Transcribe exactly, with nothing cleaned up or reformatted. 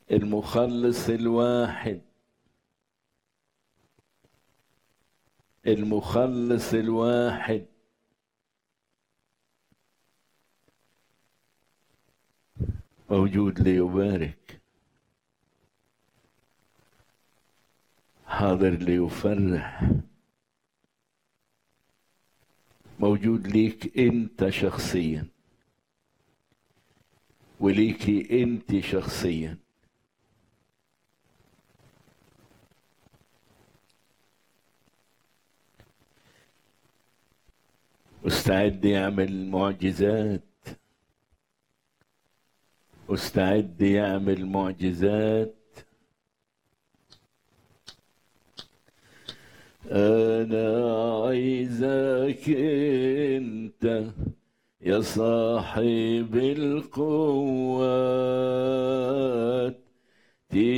المخلص الواحد، المخلص الواحد موجود ليبارك، حاضر ليفرح، موجود ليك انت شخصيا وليكي انت شخصيا. استعد يعمل معجزات، استعد يعمل معجزات. انا عايزك انت يا صاحب القوات